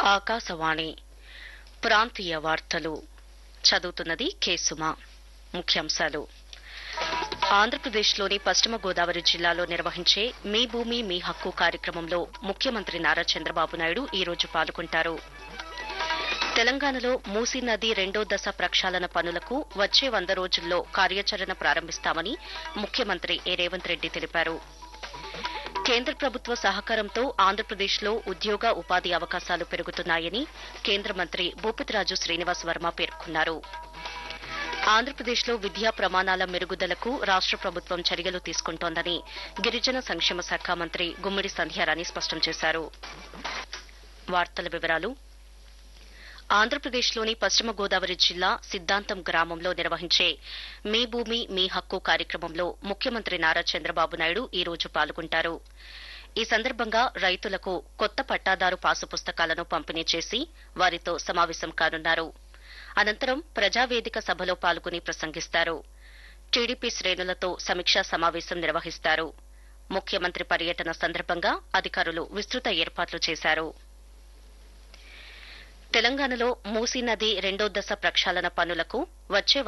ఆకాశవాణి ప్రాంతీయ వార్తలు చదువుతున్నది కె సుమ. ముఖ్యాంశాలు. ఆంధ్రప్రదేశ్లోని పశ్చిమ గోదావరి జిల్లాలో నిర్వహించే మీ భూమి మీ హక్కు కార్యక్రమంలో ముఖ్యమంత్రి నారా చంద్రబాబు నాయుడు ఈ రోజు పాల్గొంటారు. తెలంగాణలో మూసీ నది రెండో దశ ప్రక్షాళన పనులకు వచ్చే 100 రోజుల్లో కార్యాచరణ ప్రారంభిస్తామని ముఖ్యమంత్రి రేవంత్ రెడ్డి తెలిపారు. కేంద్ర ప్రభుత్వ సహకారంతో ఆంధ్రప్రదేశ్లో ఉద్యోగ ఉపాధి అవకాశాలు పెరుగుతున్నాయని కేంద్ర మంత్రి భూపతిరాజు శ్రీనివాస్ వర్మ పేర్కొన్నారు. ఆంధ్రప్రదేశ్లో విద్యా ప్రమాణాల మెరుగుదలకు రాష్ట ప్రభుత్వం చర్యలు తీసుకుంటోందని గిరిజన సంక్షేమ శాఖ మంత్రి గుమ్మిడి సంధ్యారాణి స్పష్టం చేశారు. వార్తల వివరాలు. ఆంధ్రప్రదేశ్లోని పశ్చిమ గోదావరి జిల్లా సిద్దాంతం గ్రామంలో నిర్వహించే మీ భూమి మీ హక్కు కార్యక్రమంలో ముఖ్యమంత్రి నారా చంద్రబాబు నాయుడు ఈ రోజు పాల్గొంటారు. ఈ సందర్భంగా రైతులకు కొత్త పట్టాదారు పాసు పుస్తకాలను పంపిణీ చేసి వారితో సమావేశం కానున్నారు. అనంతరం ప్రజావేదిక సభలో పాల్గొని ప్రసంగిస్తారు. టీడీపీ శ్రేణులతో సమీక్షా సమావేశం నిర్వహిస్తారు. ముఖ్యమంత్రి పర్యటన సందర్భంగా అధికారులు విస్తృత ఏర్పాట్లు చేశారు. తెలంగాణలో మూసీ నది రెండో దశ ప్రక్షాళన పనులకు వచ్చే